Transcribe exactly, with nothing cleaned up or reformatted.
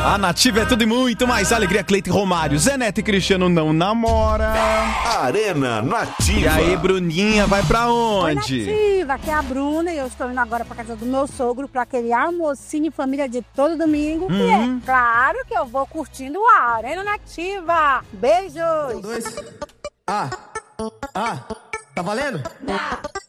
A Nativa é tudo e muito mais alegria. Cleiton Romário, Zé Neto e Cristiano não namora. Arena Nativa. E aí, Bruninha, vai pra onde? Oi, Nativa, aqui é a Bruna e eu estou indo agora pra casa do meu sogro pra aquele almocinho em família de todo domingo. Uhum. E é claro que eu vou curtindo a Arena Nativa. Beijos! Dois. Ah, ah, tá valendo?